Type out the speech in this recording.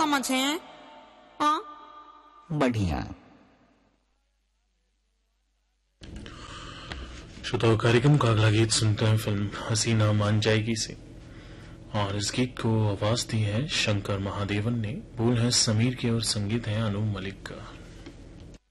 काम अच्छे हैं। हाँ बढ़िया। श्रोताओं, कार्यक्रम का अगला गीत सुनते हैं फिल्म हसीना मान जाएगी से, और इस गीत को आवाज दी है शंकर महादेवन ने, बोल है समीर के और संगीत है अनु मलिक का।